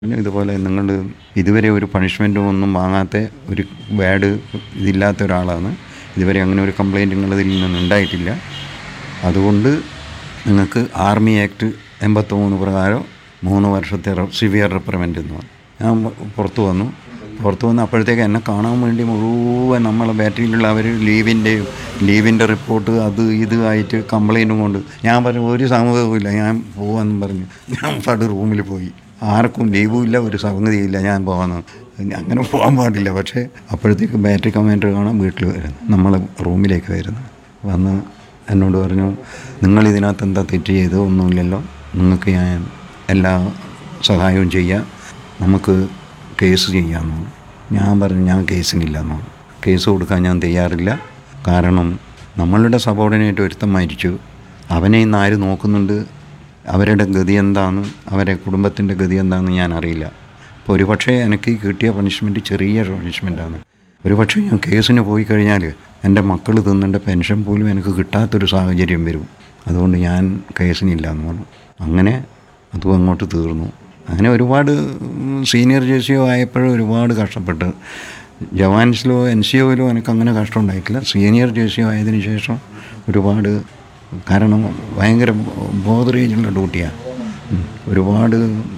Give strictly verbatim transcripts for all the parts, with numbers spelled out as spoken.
പിന്നെ ഇതുപോലെ നിങ്ങൾ ഇതുവരെ ഒരു പണിഷ്മെൻറ്റും ഒന്നും വാങ്ങാത്ത ഒരു ബാഡ് ഇതില്ലാത്ത ഒരാളാണ്. ഇതുവരെ അങ്ങനെ ഒരു കംപ്ലയിൻറ്റ് നിങ്ങളതിൽ നിന്ന് ഉണ്ടായിട്ടില്ല. അതുകൊണ്ട് നിങ്ങൾക്ക് ആർമി ആക്ട് എൺപത്തിമൂന്ന് പ്രകാരം മൂന്ന് വർഷത്തെ സിവിയർ റിപ്രമെൻ്റ് എന്ന് പറഞ്ഞു. ഞാൻ പുറത്തു വന്നു പുറത്തു വന്ന് അപ്പോഴത്തേക്ക് എന്നെ കാണാൻ വേണ്ടി മുഴുവൻ നമ്മളെ ബാറ്ററിയിലുള്ള അവർ ലീവിൻ്റെയും ലീവിൻ്റെ റിപ്പോർട്ട് അത് ഇത് ആയിട്ട് കംപ്ലയിൻറ്റും കൊണ്ട് ഞാൻ പറഞ്ഞു ഒരു സംഭവവും ഇല്ല, ഞാൻ പോകാമെന്നും പറഞ്ഞു ഞാൻ പണ്ട് റൂമിൽ പോയി. ആർക്കും ലീവും ഇല്ല, ഒരു സംഗതിയില്ല, ഞാൻ പോകാമെന്ന്. അങ്ങനെ പോകാൻ പാടില്ല. പക്ഷേ അപ്പോഴത്തേക്ക് ബാറ്ററി കമാൻഡർ കാണാൻ വീട്ടിൽ വരുന്നു, നമ്മളെ റൂമിലേക്ക് വരുന്നു. വന്ന് എന്നോട് പറഞ്ഞു, നിങ്ങളിതിനകത്ത് എന്താ തെറ്റ് ചെയ്തോ ഒന്നുമില്ലല്ലോ, നിങ്ങൾക്ക് ഞാൻ എല്ലാ സഹായവും ചെയ്യാം, നമുക്ക് കേസ് ചെയ്യാമെന്നു. ഞാൻ പറഞ്ഞു ഞാൻ കേസിനില്ലെന്നു. കേസ് കൊടുക്കാൻ ഞാൻ തയ്യാറില്ല. കാരണം നമ്മളുടെ സബോർഡിനേറ്റ് ഒരുത്തം മരിച്ചു, അവനെ ഇന്ന് ആര് നോക്കുന്നുണ്ട്, അവരുടെ ഗതി എന്താണ്, അവരുടെ കുടുംബത്തിൻ്റെ ഗതി എന്താണെന്ന് ഞാൻ അറിയില്ല. അപ്പോൾ ഒരു പക്ഷേ എനിക്ക് കിട്ടിയ പണിഷ്മെൻറ്റ് ചെറിയ പണിഷ്മെൻറ്റാണ്. ഒരു പക്ഷേ ഞാൻ കേസിന് പോയി കഴിഞ്ഞാൽ എൻ്റെ മക്കൾ തിന്നേണ്ട പെൻഷൻ പോലും എനിക്ക് കിട്ടാത്തൊരു സാഹചര്യം വരും. അതുകൊണ്ട് ഞാൻ കേസിനില്ല എന്ന് പറഞ്ഞു. അങ്ങനെ അതും അങ്ങോട്ട് തീർന്നു. അങ്ങനെ ഒരുപാട് സീനിയർ ജെ സി ഒ ആയപ്പോഴും ഒരുപാട് കഷ്ടപ്പെട്ട്. ജവാൻസിലോ എൻ സി ഒയിലോ എനിക്ക് അങ്ങനെ കഷ്ടം ഉണ്ടായിട്ടില്ല. സീനിയർ ജെ സി ഒ ആയതിനു ശേഷം ഒരുപാട്, കാരണം ഭയങ്കര ബോധറേജുള്ള ഡ്യൂട്ടിയാണ്. ഒരുപാട്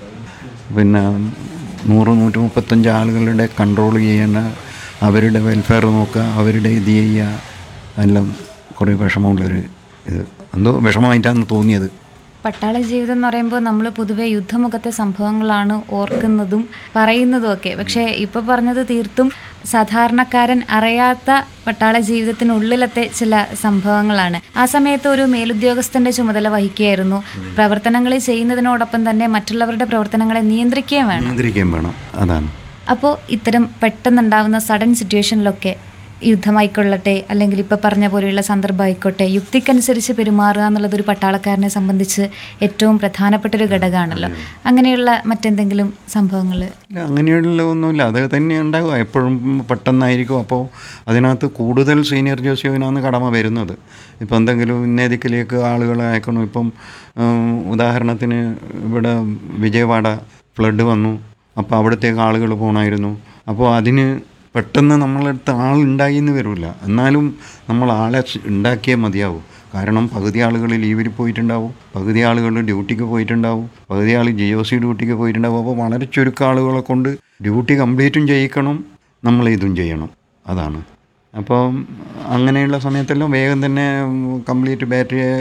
പിന്നെ നൂറ് നൂറ്റി മുപ്പത്തഞ്ച് ആളുകളുടെ കൺട്രോൾ ചെയ്യേണ്ട, അവരുടെ വെൽഫെയർ നോക്കുക, അവരുടെ ഇത് ചെയ്യുക, എല്ലാം കുറേ വിഷമമുള്ളൊരു ഇത്, എന്തോ വിഷമമായിട്ടാണ് തോന്നിയത്. പട്ടാള ജീവിതം എന്ന് പറയുമ്പോൾ നമ്മൾ പൊതുവെ യുദ്ധമുഖത്തെ സംഭവങ്ങളാണ് ഓർക്കുന്നതും പറയുന്നതും ഒക്കെ. പക്ഷേ ഇപ്പോൾ പറഞ്ഞത് തീർത്തും സാധാരണക്കാരൻ അറിയാത്ത പട്ടാള ജീവിതത്തിനുള്ളിലത്തെ ചില സംഭവങ്ങളാണ്. ആ സമയത്ത് ഒരു മേലുദ്യോഗസ്ഥൻ്റെ ചുമതല വഹിക്കുകയായിരുന്നു. പ്രവർത്തനങ്ങൾ ചെയ്യുന്നതിനോടൊപ്പം തന്നെ മറ്റുള്ളവരുടെ പ്രവർത്തനങ്ങളെ നിയന്ത്രിക്കുകയും വേണം നിയന്ത്രിക്കുകയും വേണം അതാണ്. അപ്പോൾ ഇത്തരം പെട്ടെന്നുണ്ടാവുന്ന സഡൻ സിറ്റുവേഷനിലൊക്കെ യുദ്ധമായിക്കൊള്ളട്ടെ, അല്ലെങ്കിൽ ഇപ്പോൾ പറഞ്ഞ പോലെയുള്ള സന്ദർഭമായിക്കോട്ടെ, യുക്തിക്കനുസരിച്ച് പെരുമാറുക എന്നുള്ളത് ഒരു പട്ടാളക്കാരനെ സംബന്ധിച്ച് ഏറ്റവും പ്രധാനപ്പെട്ടൊരു ഘടകമാണല്ലോ. അങ്ങനെയുള്ള മറ്റെന്തെങ്കിലും സംഭവങ്ങൾ? അങ്ങനെയുള്ള ഒന്നുമില്ല, അത് തന്നെ ഉണ്ടാകുക, എപ്പോഴും പെട്ടെന്നായിരിക്കും. അപ്പോൾ അതിനകത്ത് കൂടുതൽ സീനിയർ ജോസിയോനാണ് കടമ വരുന്നത്. ഇപ്പം എന്തെങ്കിലും ഇന്നേതിക്കിലേക്ക് ആളുകളെ അയക്കണം. ഇപ്പം ഉദാഹരണത്തിന് ഇവിടെ വിജയവാഡ ഫ്ലഡ് വന്നു, അപ്പോൾ അവിടത്തേക്ക് ആളുകൾ പോകണമായിരുന്നു. അപ്പോൾ അതിന് പെട്ടെന്ന് നമ്മളടുത്ത് ആളുണ്ടായി എന്ന് വരില്ല, എന്നാലും നമ്മൾ ആളെ ഉണ്ടാക്കിയേ മതിയാവും. കാരണം പകുതി ആളുകൾ ലീവിൽ പോയിട്ടുണ്ടാവും, പകുതി ആളുകൾ ഡ്യൂട്ടിക്ക് പോയിട്ടുണ്ടാവും, പകുതി ആൾ ജി ഒ സി ഡ്യൂട്ടിക്ക് പോയിട്ടുണ്ടാവും. അപ്പോൾ വളരെ ചുരുക്കം ആളുകളെ കൊണ്ട് ഡ്യൂട്ടി കംപ്ലീറ്റും ചെയ്യിക്കണം, നമ്മൾ ഇതും ചെയ്യണം, അതാണ്. അപ്പോൾ അങ്ങനെയുള്ള സമയത്തെല്ലാം വേഗം തന്നെ കംപ്ലീറ്റ് ബാറ്ററിയെ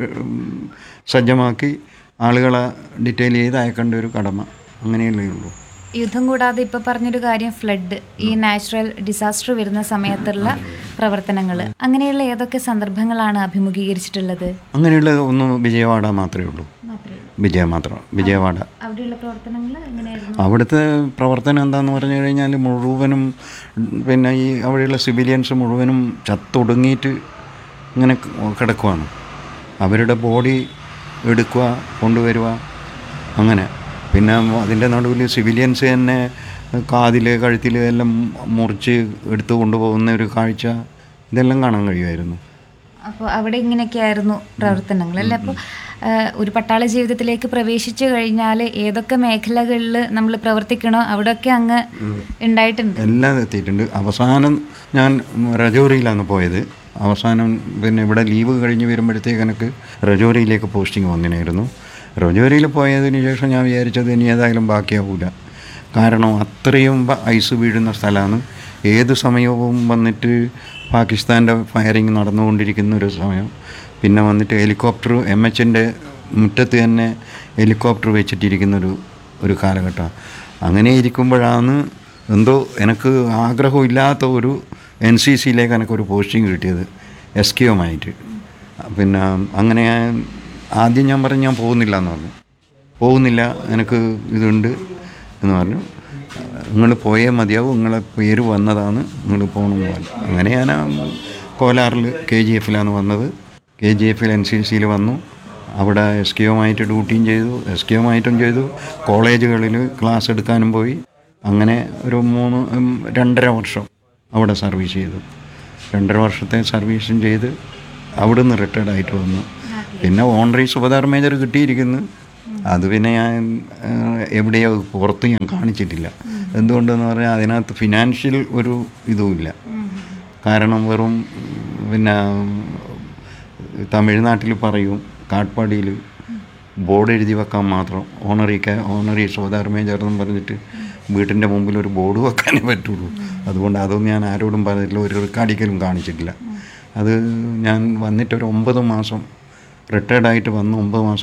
സജ്ജമാക്കി ആളുകളെ ഡീറ്റെയിൽ ചെയ്ത് അയക്കേണ്ട ഒരു കടമ അങ്ങനെയല്ലേ ഉള്ളൂ. യുദ്ധം കൂടാതെ ഇപ്പോൾ പറഞ്ഞൊരു കാര്യം ഫ്ലഡ്, ഈ നാച്ചുറൽ ഡിസാസ്റ്റർ വരുന്ന സമയത്തുള്ള പ്രവർത്തനങ്ങൾ, അങ്ങനെയുള്ള ഏതൊക്കെ സന്ദർഭങ്ങളാണ് അഭിമുഖീകരിച്ചിട്ടുള്ളത്? അങ്ങനെയുള്ള ഒന്ന് വിജയവാഡ മാത്രമേ ഉള്ളൂ. വിജയ മാത്രം വിജയവാഡ. അവിടെയുള്ള പ്രവർത്തനങ്ങൾ എങ്ങനെയായിരുന്നു? അവിടുത്തെ പ്രവർത്തനം എന്താണെന്ന് പറഞ്ഞു കഴിഞ്ഞാൽ മുഴുവനും പിന്നെ ഈ അവിടെയുള്ള സിവിലിയൻസ് മുഴുവനും ചത്തൊടുങ്ങിയിട്ട് ഇങ്ങനെ കിടക്കുവാണ്. അവരുടെ ബോഡി എടുക്കുക, കൊണ്ടുവരിക, അങ്ങനെ. പിന്നെ അതിൻ്റെ നടുവിൽ സിവിലിയൻസ് തന്നെ കാതിൽ കഴുത്തിൽ എല്ലാം മുറിച്ച് എടുത്തു കൊണ്ടുപോകുന്ന ഒരു കാഴ്ച, ഇതെല്ലാം കാണാൻ കഴിയുമായിരുന്നു. അപ്പോൾ അവിടെ ഇങ്ങനെയൊക്കെയായിരുന്നു പ്രവർത്തനങ്ങൾ അല്ലേ? അപ്പോൾ ഒരു പട്ടാള ജീവിതത്തിലേക്ക് പ്രവേശിച്ചു കഴിഞ്ഞാൽ ഏതൊക്കെ മേഖലകളിൽ നമ്മൾ പ്രവർത്തിക്കണോ അവിടെയൊക്കെ അങ്ങ് ഉണ്ടായിട്ടുണ്ട്, എല്ലാം എത്തിയിട്ടുണ്ട്. അവസാനം ഞാൻ രജോറിയിലാണ് പോയത്. അവസാനം പിന്നെ ഇവിടെ ലീവ് കഴിഞ്ഞ് വരുമ്പോഴത്തേക്ക് എനിക്ക് രജോറിയിലേക്ക് പോസ്റ്റിംഗ് വന്നിനായിരുന്നു. രജോരിയിൽ പോയതിന് ശേഷം ഞാൻ വിചാരിച്ചത് ഇനി ഏതായാലും ബാക്കിയാവില്ല. കാരണം അത്രയും ഐസ് വീഴുന്ന സ്ഥലമാണ്. ഏത് സമയവും വന്നിട്ട് പാകിസ്ഥാൻ്റെ ഫയറിങ് നടന്നുകൊണ്ടിരിക്കുന്ന ഒരു സമയം. പിന്നെ വന്നിട്ട് ഹെലികോപ്റ്റർ എം എച്ചിൻ്റെ മുറ്റത്ത് തന്നെ ഹെലികോപ്റ്റർ വെച്ചിട്ടിരിക്കുന്നൊരു ഒരു കാലഘട്ടമാണ്. അങ്ങനെ ഇരിക്കുമ്പോഴാണ് എന്തോ എനിക്ക് ആഗ്രഹമില്ലാത്ത ഒരു എൻ സി സിയിലേക്ക് എനിക്കൊരു പോസ്റ്റിംഗ് കിട്ടിയത്, എസ് കെ ഒമായിട്ട്. പിന്നെ അങ്ങനെ ആദ്യം ഞാൻ പറഞ്ഞു ഞാൻ പോകുന്നില്ല എന്ന് പറഞ്ഞു. പോകുന്നില്ല, എനിക്ക് ഇതുണ്ട് എന്ന് പറഞ്ഞു. നിങ്ങൾ പോയേ മതിയാവും, നിങ്ങളെ പേര് വന്നതാണ്, നിങ്ങൾ പോകണമെന്ന് പറഞ്ഞു. അങ്ങനെ ഞാൻ കോലാറിൽ കെ ജി എഫിലാണ് വന്നത്. കെ ജി എഫിൽ എൻ സി സിയിൽ വന്നു. അവിടെ എസ് കെ ഒമായിട്ട് ഡ്യൂട്ടിയും ചെയ്തു, എസ് കെ ഒമായിട്ടും ചെയ്തു. കോളേജുകളിൽ ക്ലാസ് എടുക്കാനും പോയി. അങ്ങനെ ഒരു മൂന്ന് രണ്ടര വർഷം അവിടെ സർവീസ് ചെയ്തു. രണ്ടര വർഷത്തെ സർവീസും ചെയ്ത് അവിടെ നിന്ന് റിട്ടയർഡ് ആയിട്ട് വന്നു. പിന്നെ ഓണറി സുബദാർ മേജർ കിട്ടിയിരിക്കുന്നു. അത് പിന്നെ ഞാൻ ഏഹ്, എവിടെയോ പുറത്ത് ഞാൻ കാണിച്ചിട്ടില്ല. എന്തുകൊണ്ടെന്ന് പറഞ്ഞാൽ അതിനകത്ത് ഫിനാൻഷ്യൽ ഒരു ഇതുമില്ല. കാരണം വെറും പിന്നെ തമിഴ്നാട്ടിൽ പറയും കാട്ട്പാടിയിൽ ബോർഡ് എഴുതി വെക്കാൻ മാത്രം ഓണറി ഓണറി സ്വധർമ്മേജർ എന്നും പറഞ്ഞിട്ട് വീട്ടിൻ്റെ മുമ്പിൽ ഒരു ബോർഡ് വെക്കാനേ പറ്റുള്ളൂ. അതുകൊണ്ട് അതൊന്നും ഞാൻ ആരോടും പറഞ്ഞിട്ടില്ല, ഒരു റെക്കോർഡിക്കലും കാണിച്ചിട്ടില്ല. അത് ഞാൻ വന്നിട്ടൊരു ഒമ്പത് മാസം റിട്ടയർഡായിട്ട് വന്ന് ഒമ്പത് മാസം